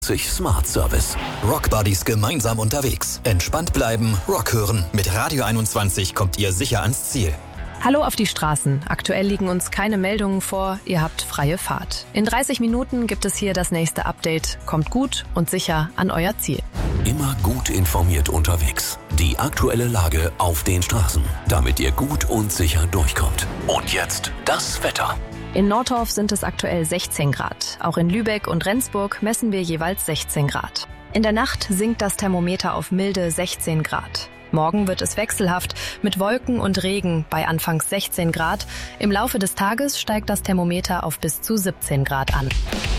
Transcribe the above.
Smart Service. Rock Buddies gemeinsam unterwegs. Entspannt bleiben, Rock hören. Mit Radio 21 kommt ihr sicher ans Ziel. Hallo auf die Straßen. Aktuell liegen uns keine Meldungen vor. Ihr habt freie Fahrt. In 30 Minuten gibt es hier das nächste Update. Kommt gut und sicher an euer Ziel. Immer gut informiert unterwegs. Die aktuelle Lage auf den Straßen, damit ihr gut und sicher durchkommt. Und jetzt das Wetter. In Nordorf sind es aktuell 16 Grad. Auch in Lübeck und Rendsburg messen wir jeweils 16 Grad. In der Nacht sinkt das Thermometer auf milde 16 Grad. Morgen wird es wechselhaft mit Wolken und Regen bei anfangs 16 Grad. Im Laufe des Tages steigt das Thermometer auf bis zu 17 Grad an.